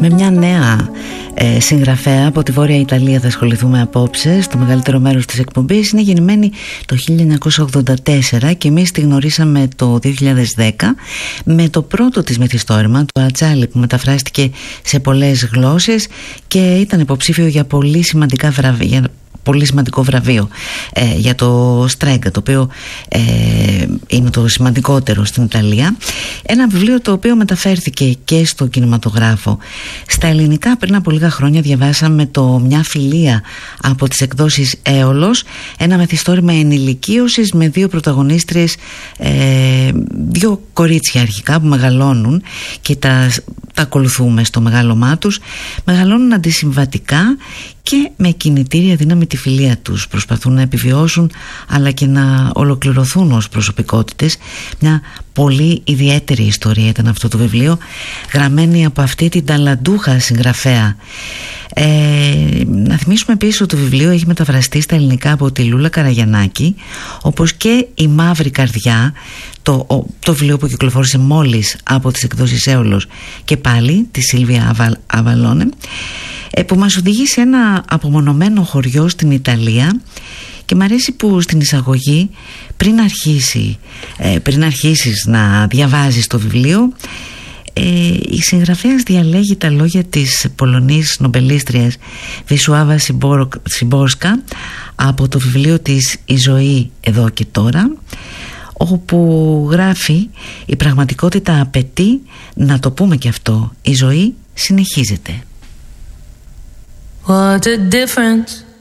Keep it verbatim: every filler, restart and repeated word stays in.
Με μια νέα ε, συγγραφέα από τη Βόρεια Ιταλία θα ασχοληθούμε απόψε. Στο μεγαλύτερο μέρος της εκπομπής. Είναι γεννημένη το χίλια εννιακόσια ογδόντα τέσσερα και εμείς τη γνωρίσαμε το δύο χιλιάδες δέκα με το πρώτο της μυθιστόρημα, το Ατσάλι, που μεταφράστηκε σε πολλές γλώσσες και ήταν υποψήφιο για πολύ σημαντικά βραβεία, πολύ σημαντικό βραβείο ε, για το Στρέγκα, το οποίο ε, είναι το σημαντικότερο στην Ιταλία. Ένα βιβλίο το οποίο μεταφέρθηκε και στο κινηματογράφο. Στα ελληνικά πριν από λίγα χρόνια διαβάσαμε το «Μια φιλία» από τις εκδόσεις Έολος, ένα μυθιστόρημα ενηλικίωσης με δύο πρωταγωνίστριες, ε, δύο κορίτσια αρχικά που μεγαλώνουν και τα, τα ακολουθούμε στο μεγάλωμά τους. Μεγαλώνουν αντισυμβατικά και με κινητήρια δύναμη τη φιλία τους. Προσπαθούν να επιβιώσουν αλλά και να ολοκληρωθούν ως προσωπικότητες. Μια πολύ ιδιαίτερη ιστορία ήταν αυτό το βιβλίο, γραμμένη από αυτή την ταλαντούχα συγγραφέα. Ε, να θυμίσουμε επίσης ότι το βιβλίο έχει μεταφραστεί στα ελληνικά από τη Λούλα Καραγιαννάκη, όπως και η Μαύρη Καρδιά, το, το βιβλίο που κυκλοφόρησε μόλις από τις εκδόσεις Έολος, και πάλι τη Σίλβια Αβα, Αβαλώνε, που μας οδηγεί σε ένα απομονωμένο χωριό στην Ιταλία. Και μ' αρέσει που στην εισαγωγή, πριν αρχίσει πριν αρχίσεις να διαβάζεις το βιβλίο, η συγγραφέας διαλέγει τα λόγια της Πολωνής νομπελίστριας Βισουάβα Σιμπόρσκα από το βιβλίο της «Η ζωή εδώ και τώρα», όπου γράφει: «Η πραγματικότητα απαιτεί να το πούμε και αυτό, η ζωή συνεχίζεται». What a difference